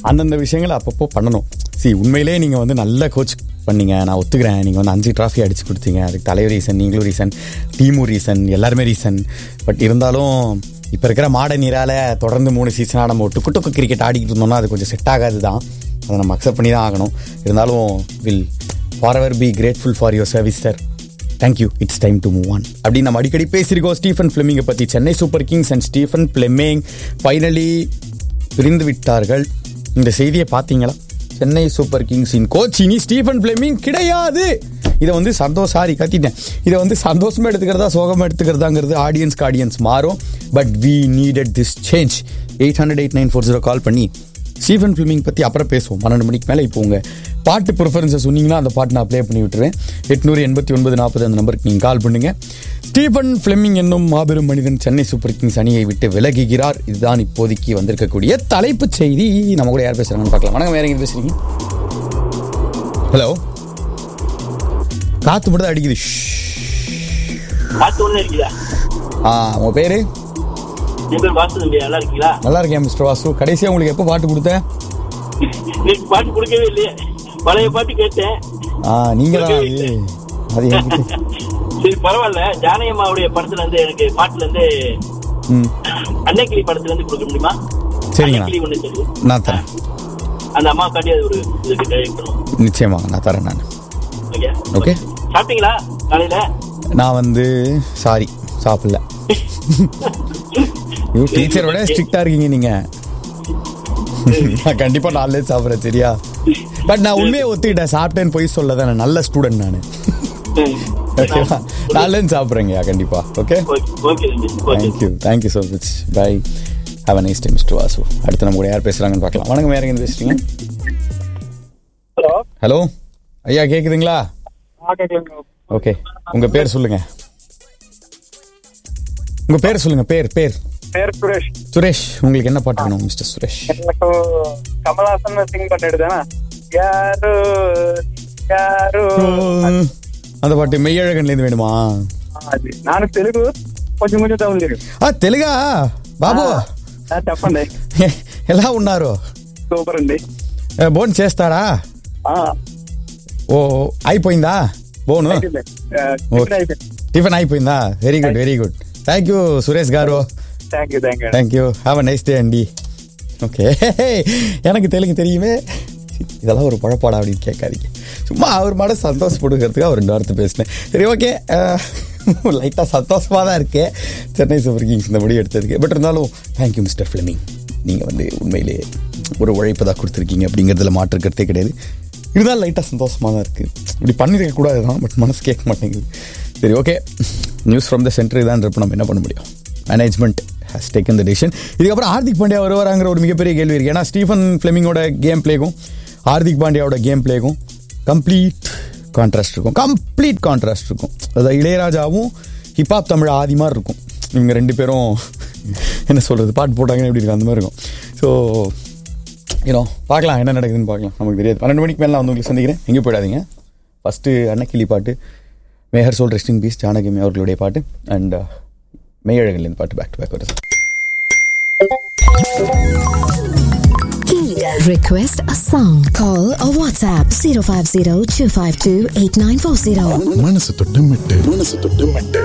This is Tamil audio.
அந்தந்த விஷயங்களை அப்பப்போ பண்ணணும். உண்மையிலே நீங்கள் வந்து நல்ல கோச் பண்ணீங்க, நான் ஒத்துக்கிறேன். நீங்கள் வந்து 5 ட்ராஃபி அடிச்சு கொடுத்தீங்க, அதுக்கு தலைவர் ரீசன், நீங்களும் ரீசன், டீமும் ரீசன், எல்லாருமே ரீசன். பட் இருந்தாலும் இப்போ இருக்கிற மாடர்ன் நீரால் தொடர்ந்து 3 சீசனாக நம்ம டுக்கு கிரிக்கெட் ஆடிக்கிட்டு இருந்தோம்னா அது கொஞ்சம் செட் ஆகாது தான். அதை நம்ம அக்செப்ட் பண்ணி தான் ஆகணும். இருந்தாலும் will forever be grateful for your service sir. Thank you. It's time to move on. அப்படின்னு நம்ம அடிக்கடி பேசியிருக்கோம் ஸ்டீஃபன் ஃப்ளெமிங்கை பற்றி. Chennai super Kings and Stephen Fleming finally பிரிந்து விட்டார்கள். இந்த செய்தியை பார்த்தீங்களா? சென்னை சூப்பர் கிங்ஸின் கோச் இனி ஸ்டீஃபன் ஃப்ளெமிங் கிடையாது. இதை வந்து கத்திட்டேன். இதை வந்து சந்தோஷமாக எடுத்துக்கிறதா சோகமாக எடுத்துக்கிறதாங்கிறது ஆடியன்ஸ் மாறும். But we needed this change. 800-8940 கால் பண்ணி ஸ்டீஃபன் ஃப்ளெமிங் பற்றி அப்புறம் பேசுவோம் 12 மணிக்கு மேலே. இப்போ உங்கள் பாட்டு ப்ரிஃபரன்ஸை சொன்னீங்கன்னா அந்த பாட்டு நான் ப்ளே பண்ணி விட்டுருவேன். 800-8940 அந்த நம்பருக்கு நீங்கள் கால் பண்ணுங்கள். ஸ்டீஃபன் ஃப்ளெமிங் என்னும் மாபெரும் மனிதன் சென்னை சூப்பர் கிங்ஸ் அணியை விட்டு விலகுகிறார். இதுதான் இப்போதைக்கு வந்திருக்கக்கூடிய தலைப்புச் செய்தி. நம்ம கூட யார் பேசுகிறாங்கன்னு பார்க்கலாம். வணக்கம், வேற எங்கே பேசுகிறீங்க? ஹலோ, காற்று மட்டும் தான் அடிக்குது. உங்க பேரு? நல்லா இருக்கேன் மிஸ்டர் வாசு. கடைசியா உங்களுக்கு எப்போ பாட்டு கொடுத்தேன்? பாட்டு கொடுக்கவே இல்லையே, பழைய பாட்டு கேட்டேன். நீங்க தான் அது. சரி பரவாயில்ல. ஜானகியம்மாவுடைய படத்துல இருந்து எனக்கு பாட்டுல இருந்து அன்னைக்கிளி படத்துல இருந்து கொடுக்க முடியுமா? சரிங்க, நான் தரேன். அந்த அம்மா காட்டி அது ஒரு இதுக்கு தேவைப்படும். நிச்சயமாக நான் தரேன். நான் ஓகே. சாப்பிட்டீங்களா காலையில? நான் வந்து சாரி சாப்பிடல. டீச்சரோட ஸ்ட்ரிக்டா இருக்கீங்க நீங்க. நான் கண்டிப்பா நாளே சாப்பிட்றேன், சரியா? பட் நான் உண்மையை ஒத்துக்கிட்டேன், சாப்பிட்டேன்னு போய் சொல்லதான். நான் நல்ல ஸ்டூடெண்ட் நான். ஓகேவா? நாளே சாப்பிட்றேங்கய்யா கண்டிப்பா. Okay, thank you so much. By, have a nice day mister Vasu. அடுத்து நம்ம கூட யார் பேசுறாங்கன்னு பார்க்கலாம். வணக்கம், வேற எங்க பேசுறீங்க? ஹலோ ஐயா, கேக்குதுங்களா? ஓகே, உங்க பேர் சொல்லுங்க. உங்க பேர் சொல்லுங்க. பேர் சுரேஷ். சுரேஷ், உங்களுக்கு என்ன பாட்டு வேணும் மிஸ்டர் சுரேஷ்? எனக்கு கமல்ஹாசன் சிங் பண்ணிடுதானே யாரோ யாரோ அந்த பாட்டு மெய்யழகன்ல இருந்து வேணுமா? நானும் தெலுங்கு, కొంచెం தமிழ் தெரியும். తెలుగా బాబు? చెప్పండి. ఎలా ఉన్నారు? సూపర్ అండి. బోన్ చేస్తారా? ఓ అయిపోయిందా బోను? టిఫిన్ అయిపోయిందా? Very good, very good. Thank you Suresh గారు. Thank you. Have a nice day అండి. ஓகே, எனக்கு தெலுங்கு தெரியுமே. இதெல்லாம் ஒரு பழப்பாடா அப்படின்னு கேட்காதீங்க. சும்மா அவர் மாட சந்தோஷப்படுகிறதுக்கு அவர் 2 வார்த்தை பேசினேன். சரி, ஓகே. லைட்டாக சந்தோஷமாக தான் இருக்கேன் சென்னை சூப்பர் கிங்ஸ் இந்த முடிவு எடுத்ததுக்கு. பட் இருந்தாலும் தேங்க்யூ மிஸ்டர் ஃப்ளெமிங். நீங்கள் வந்து உண்மையிலே ஒரு உழைப்பு தான் கொடுத்துருக்கீங்க அப்படிங்கிறதுல மாற்றுக்கிறதே கிடையாது. இருந்தாலும் லைட்டாக சந்தோஷமாக தான் இருக்குது. இப்படி பண்ணியிருக்க கூடாது தான், பட் மனசு கேட்க மாட்டேங்குது. சரி, okay. News from the centre இதான்றப்ப நம்ம என்ன பண்ண முடியும்? Management has taken the decision. இதுக்கப்புறம் ஹார்திக் பாண்டியா வருவாராங்கிற ஒரு மிகப்பெரிய கேள்வி இருக்குது. ஏன்னா Stephen ஃப்ளெமிங்கோட game பிளேக்கும் Hardik பாண்டியாவோட game பிளேக்கும் complete contrast இருக்கும். அதாவது இளையராஜாவும் ஹிப்ஹாப் தமிழ் ஆதி மாதிரி இருக்கும். இவங்க 2 பேரும் என்ன சொல்கிறது, பாட்டு போட்டாங்கன்னு எப்படி இருக்கும் அந்த மாதிரி இருக்கும். ஸோ பார்க்கலாம் என்ன நடக்குதுன்னு பார்க்கலாம். நமக்கு தெரியாது. 12 மணிக்கு மேலே நான் வந்து உங்களுக்கு சந்திக்கிறேன். எங்கேயும் போயிடாதீங்க. ஃபஸ்ட்டு அன்னக்கிளி பாட்டு, Meher soul rest in peace Janaki அவர்களுடைய பாட்டு, அண்ட் மெய்யழகன்லேருந்து பாட்டு பேக் டு பேக் வருது. Request a song. Call or WhatsApp 050-252-8940. மனசு தொட்டு மெட்டு